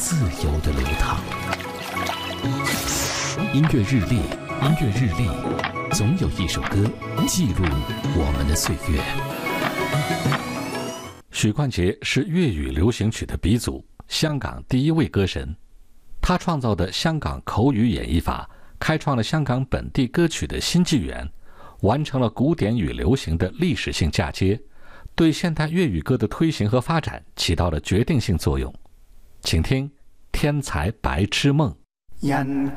自由地流淌。音乐日历，音乐日历，总有一首歌记录我们的岁月。许冠杰是粤语流行曲的鼻祖，香港第一位歌神。他创造的香港口语演绎法，开创了香港本地歌曲的新纪元，完成了古典与流行的历史性嫁接，对现代粤语歌的推行和发展起到了决定性作用。请听《天才白痴梦》。